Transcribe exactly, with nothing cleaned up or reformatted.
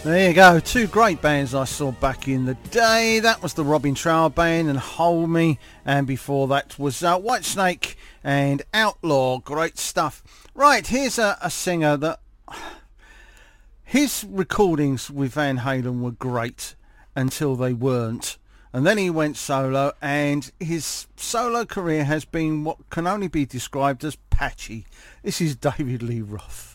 There you go, two great bands I saw back in the day. That was the Robin Trower Band and Hold Me, and before that was uh, Whitesnake and Outlaw. Great stuff. Right, here's a, a singer that his recordings with Van Halen were great until they weren't, and then he went solo, and his solo career has been what can only be described as patchy. This is David Lee Roth.